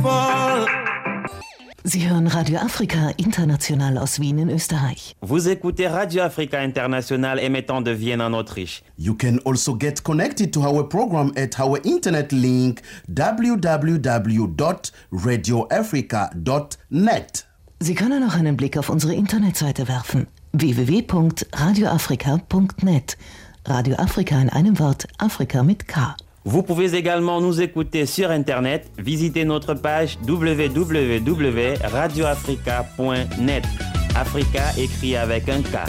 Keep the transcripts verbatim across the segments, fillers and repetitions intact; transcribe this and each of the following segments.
Sie hören Radio Afrika International aus Wien in Österreich. Vous écoutez Radio Africa International émettant de Vienne en Autriche. You can also get connected to our program at our internet link w w w dot radio africa dot net. Sie können auch einen Blick auf unsere Internetseite werfen. w w w punkt radio afrika punkt net. Radio Afrika in einem Wort, Afrika mit K. Vous pouvez également nous écouter sur Internet. Visitez notre page w w w point radio africa point net. Africa écrit avec un K.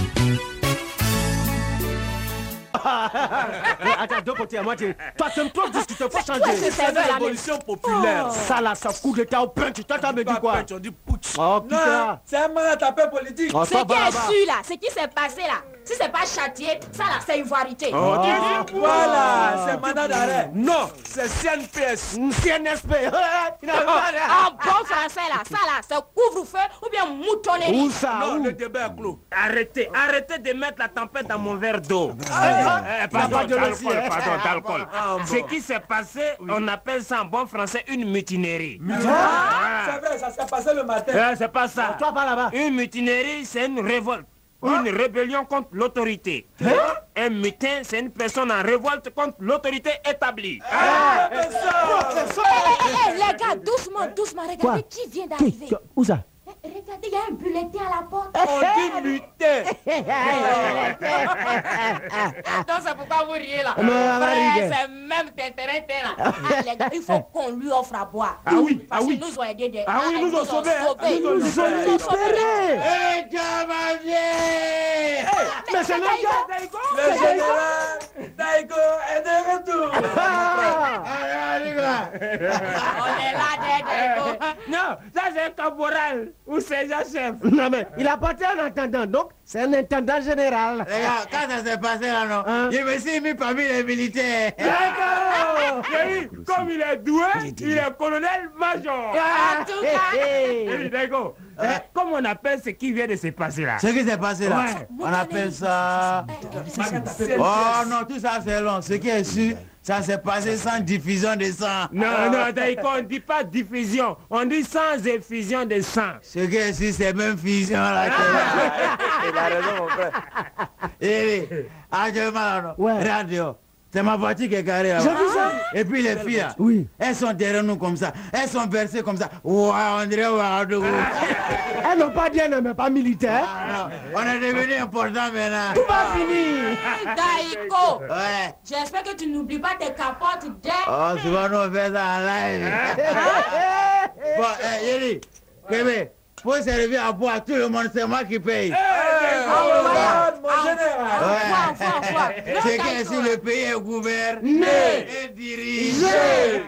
Attends, deux côtés à moitié. Toi, tu me trop discuter, faut changer. C'est la révolution populaire. Oh. Ça là, ça coup de temps au punch. Toi, t'as me dit quoi? On dit putsch. Oh, putain. C'est un mal à taper politique. Oh, ce qui est su là, ce qui s'est passé là, si c'est pas châtié, ça là, c'est ivoirité. Oh, oh, voilà, c'est mandat d'arrêt. Non, c'est C N P S. C N S P. En bon français là, ça là, c'est couvre-feu ou bien moutonnerie. Où ça? Non, où? le débat est clos. Arrêtez, arrêtez de mettre la tempête dans mon verre d'eau. Ah, Eh, pardon, pas de d'alcool, dossier, hein. pardon, d'alcool. Ah, bon. Ce qui s'est passé, on appelle ça en bon français une mutinerie. Ah, c'est vrai, ça s'est passé le matin. Eh, c'est pas ça. Toi, pas là-bas. Une mutinerie, c'est une révolte. Une rébellion contre l'autorité. Un mutin, c'est une personne en révolte contre l'autorité établie. Ah, mais ça. Hé, hé, hé, les gars, doucement, doucement, regardez Quoi? qui vient d'arriver. Qui? Où ça? Eh, Regardez, il y a un bulletin à la porte. On dit mutin. Donc c'est pourquoi vous riez là. Mais on va rire. Frère, c'est même t'intérêt là. Ah, les gars, il faut qu'on lui offre à boire. Ah oui, Parce ah oui. qu'ils nous ont aidés. Des... Ah oui, ils nous ont sauvés, hein. sauvés. Ils nous ont Ils nous ont libérés. Eh, Gamalier. Mais c'est le gars. Le général Daïgo est de retour. Ah. On est là, Dédé. Non, ça c'est un caporal ou sergent-chef. Non, mais il a porté un intendant, donc c'est un intendant général. Les gars, quand ça s'est passé là, non, Hein? je me suis mis parmi les militaires. D'accord. Chérie, comme il est doué, il est colonel-major. En tout cas, Chérie, d'accord. Eh, Comment on appelle ce qui vient de se passer là? Ce qui s'est passé là, Ouais. on appelle ça... Oh non, tout ça c'est long. Ce qui est sûr, ça s'est passé sans diffusion de sang. Non, non, d'accord, on ne dit pas diffusion, on dit sans effusion de sang. Ce qui est sûr, c'est même fusion là. Il a raison, mon frère. Et actuellement là, non. Ouais. Regarde dehors. C'est ma voiture qui est garée là. J'ai vu ça. Et puis les filles là, Oui. elles sont derrière nous comme ça. Elles sont bercées comme ça. Waouh, on dirait Ouagadougou. Elles n'ont pas dit elles n'aimaient pas militaire. Ah, non. On est devenu important maintenant. Tout va finir. Daïko, Ouais. j'espère que tu n'oublies pas tes capotes dès... Oh, souvent nous on fait ça en live. Bon, eh, Yéli, Kébé, faut servir à boire, tout le monde, c'est moi qui paye. Camarade, mon général. Envoie, envoie, envoie. Non, C'est que Daïko. si le pays est gouverné et dirigé.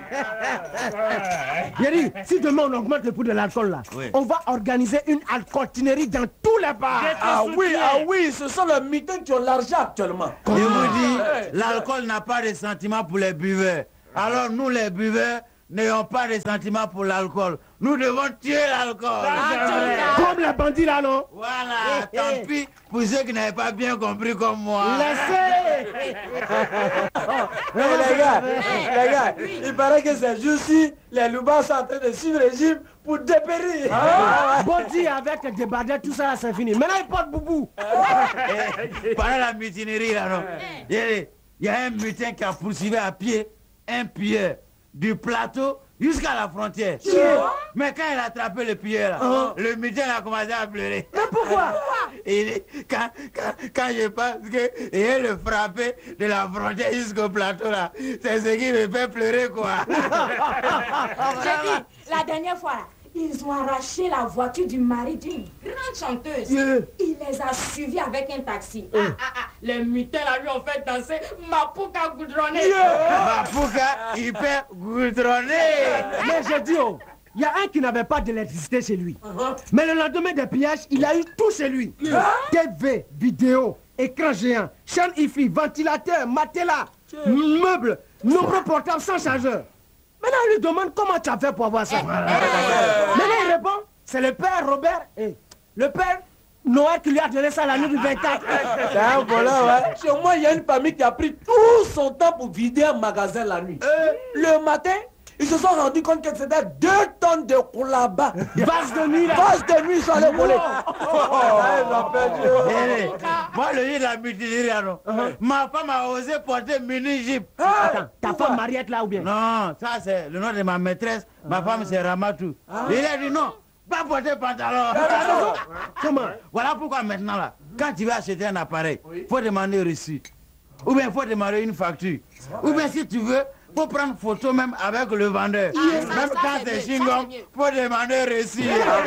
Yeri, si demain on augmente le prix de l'alcool là, Oui. on va organiser une alcooltinerie dans tous les bars. Ah oui, ah oui, ce sont les mutins qui ont l'argent actuellement. Je vous dis, l'alcool n'a pas de sentiment pour les buveurs. Alors nous les buveurs n'ayons pas de sentiment pour l'alcool. Nous devons tuer l'alcool. En tout cas, Comme les bandits là, non? Voilà, tant pis pour ceux qui n'avaient pas bien compris comme moi. Laissez. Mais les gars, les gars, il paraît que ces jours-ci, les loubards sont en train de suivre le régime pour dépérir. Body avec des badets, tout ça là, c'est fini. Maintenant ils portent boubou. Pendant la mutinerie là, non. Il y a- il y a un mutin qui a poursuivi à pied un pilleur du plateau jusqu'à la frontière. Mais quand il a attrapé le pilleur là, le mutin a commencé à pleurer. Mais pourquoi? Et quand, quand, quand je pense que et le frappé de la frontière jusqu'au plateau là, c'est ce qui me fait pleurer quoi. j'ai dit, la dernière fois, là, ils ont arraché la voiture du mari d'une grande chanteuse. Yeah. Il les a suivis avec un taxi. Ah, ah, ah. Les mutins là lui ont fait danser Mapuka goudronné. Mapuka, il peut goudronner. Mais j'ai dit, oh, il y a un qui n'avait pas d'électricité chez lui. Mais le lendemain des pillages, il a eu tout chez lui. T V, vidéo, écran géant, chaîne Hi-Fi, ventilateur, matelas, meubles, nombreux portables sans chargeur. Maintenant, on lui demande comment tu as fait pour avoir ça. Maintenant, il répond, c'est le père Robert et le père Noël qui lui a donné ça la nuit du vingt-quatre. C'est un voleur, ouais. Chez moi, il y a une famille qui a pris tout son temps pour vider un magasin la nuit. Le matin, Ils se sont rendus compte que c'était deux tonnes de koulaba. Vache de nuit là. Vache de nuit, ils sont allés voler. Moi, le jour de la mutinerie, alors, ma femme a osé porter mini-jeep. Attends, ta femme Mariette là ou bien? Non, ça c'est le nom de ma maîtresse. Ma femme c'est Ramatou. Il a dit non, pas porter pantalon. Comment? Voilà pourquoi maintenant là, quand tu vas acheter un appareil, il faut demander reçu. Ou bien il faut demander une facture. Ou bien si tu veux, il faut prendre photo même avec le vendeur. Même quand c'est chewing-gum, il faut demander reçu.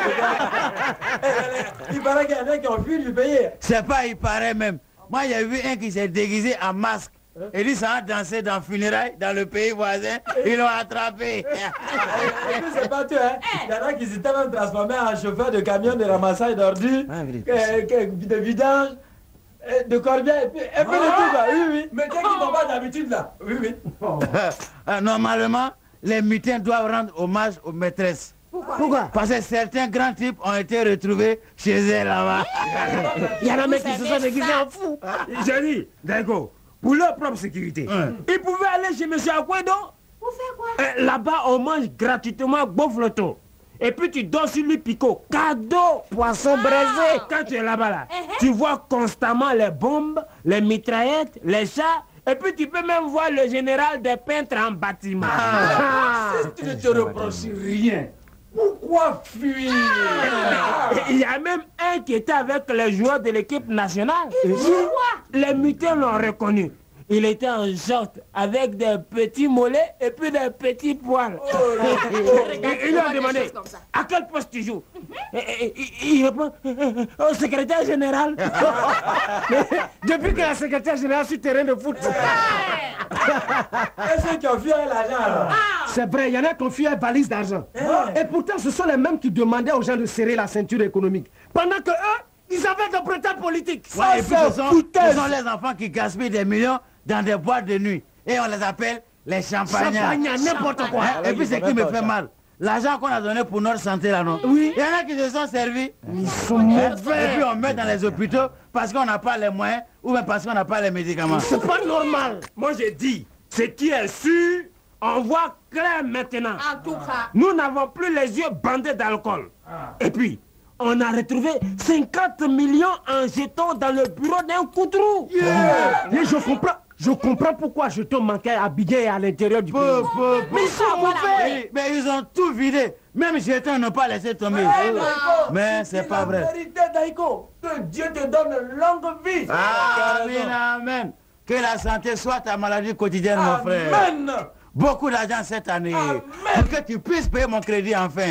Il paraît qu'il y en a qui ont fui du pays. C'est pas, il paraît même. Moi, il y a vu un qui s'est déguisé en masque. Et dit ça a dansé dans le funérail, dans le pays voisin. Ils l'ont attrapé. Et puis c'est pas tout, hein. Il y en a qui s'étaient même transformés en chauffeur de camion de ramassage d'ordures, de vidange, de corbière, et puis, et puis le tout, là. Oui, oui. Mais dès qu'ils n'ont pas d'habitude, là. Oui, oui. Normalement, les mutins doivent rendre hommage aux maîtresses. Pourquoi? Parce que certains grands types ont été retrouvés chez elles là-bas. Il y en a mecs qui se sont déguisés en fous. J'ai dit, d'accord, pour leur propre sécurité, Ouais. ils pouvaient aller chez M. Akwedo. Pour faire quoi? Euh, Là-bas, on mange gratuitement bofloto. Et puis tu dors sur lui picot. Cadeau! Poisson braisé. Quand tu es là-bas, là, Uh-huh. tu vois constamment les bombes, les mitraillettes, les chats. Et puis tu peux même voir le général des peintres en bâtiment. Si tu ne te reproches rien, pourquoi fuir? Et il y a même un qui était avec les joueurs de l'équipe nationale. Les mutins l'ont reconnu. Il était en short avec des petits mollets et puis des petits poils. Et ils lui ont demandé à quel poste tu joues. Et- et- et- Il répond au secrétaire général. Depuis que la secrétaire générale sur terrain de foot. Et ceux qui ont fui avec l'argent, alors? C'est vrai, il y en a qui ont fui avec valise d'argent. Et pourtant, ce sont les mêmes qui demandaient aux gens de serrer la ceinture économique. Pendant que eux, ils avaient des prétendants politiques. Ouais, et puis c'est ce sont, foutaise. ce sont les enfants qui gaspillent des millions dans des boîtes de nuit. Et on les appelle les champagnards. Champagne, n'importe quoi. Hein, et puis ce qui me fait mal, l'argent qu'on a donné pour notre santé là, non? Oui. Il y en a qui se sont servis. Ils sont Hein, mauvais. Et puis on met dans les hôpitaux parce qu'on n'a pas les moyens ou même parce qu'on n'a pas les médicaments. C'est pas normal. Moi j'ai dit, ce qui est sûr, on voit clair maintenant. En tout cas. Nous n'avons plus les yeux bandés d'alcool. Et puis, on a retrouvé cinquante millions en jetons dans le bureau d'un coutrou. Mais je comprends. Je comprends pourquoi je te manquais à Biguet et à l'intérieur du pays. Peu, peu, peu. Mais ils sont mauvais. Oui, mais ils ont tout vidé. Même jetons, ils n'ont pas laissé tomber. Mais c'est pas vrai. La vérité, Daïko, que Dieu te donne longue vie. Ah, amen, amen. Que la santé soit ta maladie quotidienne, mon frère. Amen. Beaucoup d'argent cette année. Amen. Pour que tu puisses payer mon crédit enfin.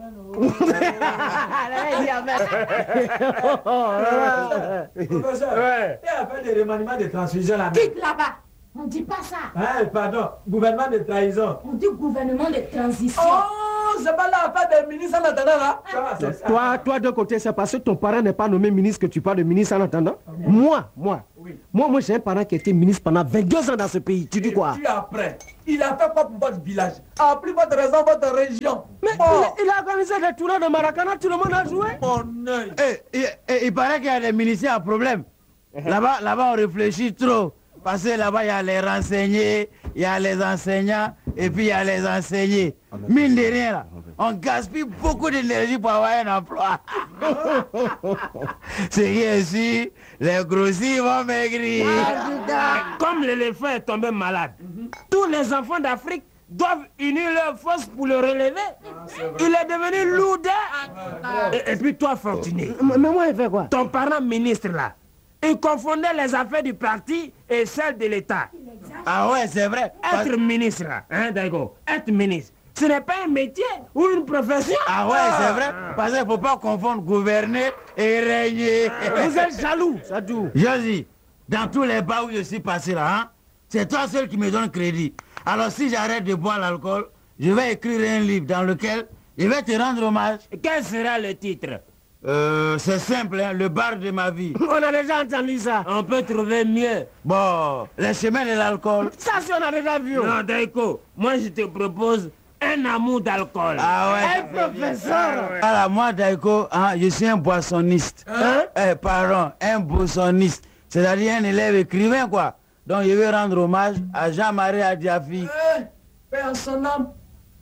Professeur, Ouais. il y a fait des remaniements de transfusion là-bas. Quitte là-bas. On dit pas ça. Hein, pardon, gouvernement de trahison. On dit gouvernement de transition. Oh, c'est pas là, pas des ministres en attendant là. Ah, c'est ça. Toi, toi de côté, c'est parce que ton parent n'est pas nommé ministre que tu parles de ministre en attendant. Moi, moi, Oui. moi, moi j'ai un parent qui a été ministre pendant vingt-deux ans dans ce pays. Tu dis Et quoi? puis après, il a fait quoi pour votre village? A pris votre raison, votre région. Mais Oh, il, il a organisé des tournois de Maracana, tout le monde a joué. mon œil. Et, et- et il paraît qu'il y a des ministères à problème. Là-bas, là-bas, on réfléchit trop. Parce que là-bas, il y a les renseignés, il y a les enseignants, et puis il y a les enseignés. Mine de rien, là, on gaspille beaucoup d'énergie pour avoir un emploi. C'est qui est sûr, les grossis vont maigrir. Comme l'éléphant est tombé malade, tous les enfants d'Afrique doivent unir leurs forces pour le relever. Il est devenu lourd. Et, et puis toi, Fortuné, Mais mais moi, il fait quoi? ton parent ministre là, il confondait les affaires du parti et celles de l'État. Ah ouais, c'est vrai. Parce- Être ministre là, hein, d'accord, être ministre, ce n'est pas un métier ou une profession. Ah ouais, c'est vrai. Parce qu'il ne faut pas confondre gouverner et régner. Vous êtes jaloux, ça tout. Josie, dans tous les bars où je suis passé là, hein, c'est toi seul qui me donne crédit. Alors si j'arrête de boire l'alcool, je vais écrire un livre dans lequel je vais te rendre hommage. Quel sera le titre? Euh, c'est simple, hein, le bar de ma vie. On a déjà entendu ça. On peut trouver mieux. Bon, les chemins de l'alcool. Ça, si on a déjà vu. Non, Daiko, moi je te propose un amour d'alcool. Ah ouais. Un professeur. Voilà, moi Daiko, hein, je suis un boissonniste. Hein? Eh, pardon, un boissonniste. C'est-à-dire un élève écrivain, quoi. Donc je vais rendre hommage à Jean-Marie Adiafi. Eh, paix en son âme.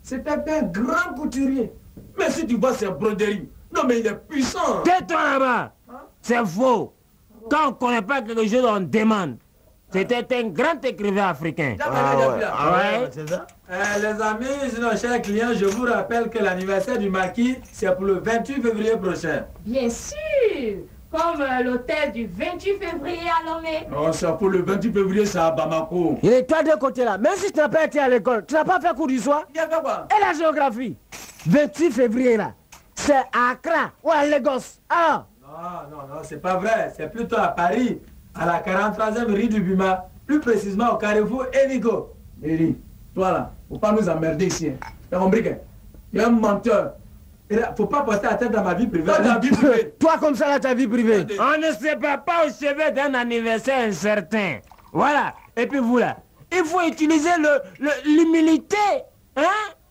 C'était un grand couturier. Mais si tu vois ses broderies, non mais il est puissant. Tais-toi là-bas. Hein? C'est faux. Quand on ne connaît pas quelque chose, on demande. C'était un grand écrivain africain. Ah, ouais. Ah, ouais. C'est ça. Euh, les amis, sinon, chers clients, je vous rappelle que l'anniversaire du marquis, c'est pour le vingt-huit février prochain. Bien sûr. Comme euh, l'hôtel du vingt-huit février à Lomé. Non, c'est pour le vingt-huit février, c'est à Bamako. Il est toi de côté là. Même si tu n'as pas été à l'école, tu n'as pas fait cours du soir. Il y a fait quoi? Et la géographie. vingt-huit février là. C'est à Accra ou à Lagos. Ah. Non, non, non, c'est pas vrai. C'est plutôt à Paris, à la quarante-troisième rue du Buma, plus précisément au carrefour Eligo. Eli, toi là, faut pas nous emmerder ici. T'as compris que? Il y a un menteur. Il faut pas porter la tête dans ma vie privée. Dans vie privée. Toi comme ça là, ta vie privée. On ne se bat pas au chevet d'un anniversaire incertain. Voilà. Et puis vous là, il faut utiliser le, le, l'humilité. Hein?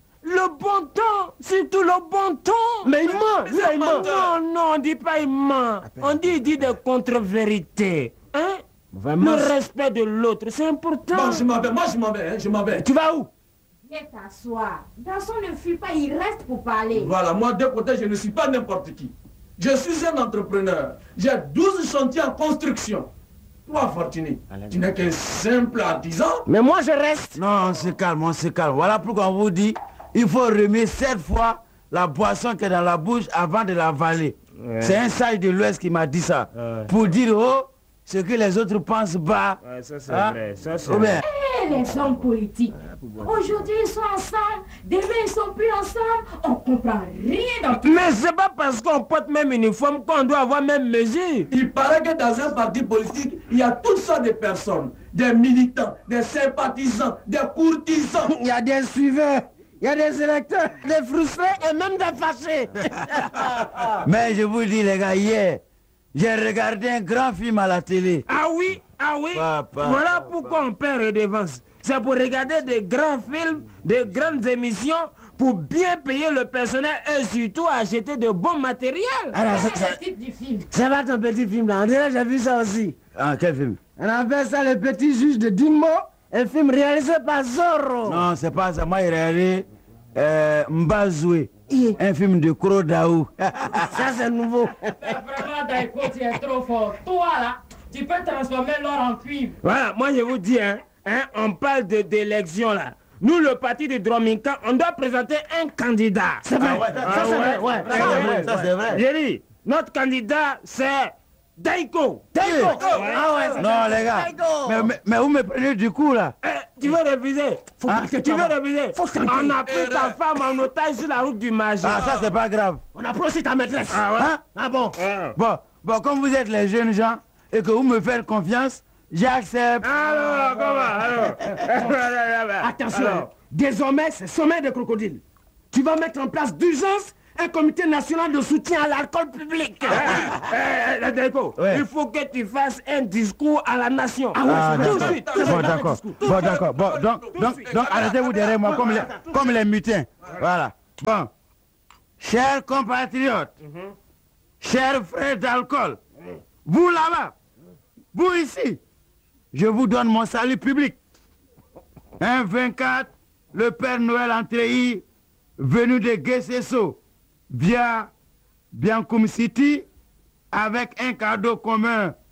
Le bon temps, surtout le bon temps. Mais il ment, lui, il ment. Non, non, on dit pas il ment. On dit il dit des contre-vérités. Hein? Vraiment. Le respect de l'autre, c'est important. Bon, je m'en vais, moi je m'en vais, hein, je m'en vais. Tu vas où? Viens t'asseoir. Garçon ne fuit pas, il reste pour parler. Voilà, moi de côté, je ne suis pas n'importe qui. Je suis un entrepreneur. J'ai douze chantiers en construction. Toi, Fortuné, tu n'es qu'un simple artisan. Mais moi, je reste. Non, on se calme, on se calme. Voilà pourquoi on vous dit, il faut remettre sept fois la boisson qui est dans la bouche avant de l'avaler. Ouais. C'est un sage de l'Ouest qui m'a dit ça. Ouais. Pour dire, oh, ce que les autres pensent bas. Ouais, ça c'est hein? vrai, ça c'est vrai. Eh, les hommes politiques, aujourd'hui ils sont ensemble, demain ils sont plus ensemble, on comprend rien dans tout. Mais c'est pas parce qu'on porte même uniforme qu'on doit avoir même mesure. Il paraît que dans un parti politique, il y a toutes sortes de personnes, des militants, des sympathisants, des courtisans. Il y a des suiveurs. Il y a des électeurs, des frustrés et même des fâchés. Mais je vous dis les gars, hier, j'ai regardé un grand film à la télé. Ah oui, ah oui. Papa, voilà papa. Pourquoi on perd redevance. C'est pour regarder des grands films, des grandes émissions, pour bien payer le personnel et surtout acheter de bons matériels. Alors, ça, ça, du film. Ça va ton petit film là, on dirait j'ai vu ça aussi. Ah, quel film? On appelle ça Le Petit Juge de Dimmo, un film réalisé par Zorro. Non, c'est pas ça, moi il réalisé euh, Mbazoué, un film de Kro Daou. Ça c'est nouveau. Vraiment Daiko, tu es trop fort. Toi là, tu peux transformer l'or en cuivre. Voilà, moi je vous dis, hein, hein on parle de d'élection là. Nous, le parti de Drominka, on doit présenter un candidat. C'est vrai, ah, ouais, ça, ça, c'est ouais, vrai, ouais, ça, c'est vrai, ça c'est vrai. J'ai dit, notre candidat c'est Daiko. Daiko. Ah ouais, non les gars, mais, mais, mais vous me prenez du coup là. Eh, tu veux réviser? Faut hein? Tu veux réviser? Faut on a pris ta femme en otage sur la route du Magé. Ah ça c'est pas grave. On a pris aussi ta maîtresse. Ah ouais? Hein? Ah bon? Ah. Bon, bon, comme vous êtes les jeunes gens et que vous me faites confiance, j'accepte. Alors, comment? Alors. Attention, Alors. Désormais c'est sommet de crocodile. Tu vas mettre en place d'urgence un comité national de soutien à l'alcool public. Eh, eh, Daiko, Ouais. il faut que tu fasses un discours à la nation. Ah ouais, Ah, c'est d'accord. tout de suite. Bon, d'accord. Bon, d'accord. Bon, donc, donc, donc arrêtez-vous derrière moi comme les, comme les mutins. Voilà. Bon. Chers compatriotes, chers frères d'alcool, vous là-bas, vous ici, je vous donne mon salut public. Un vingt-quatre, le Père Noël Antréhi, venu de Guessesso, via Biancoum City, avec un cadeau commun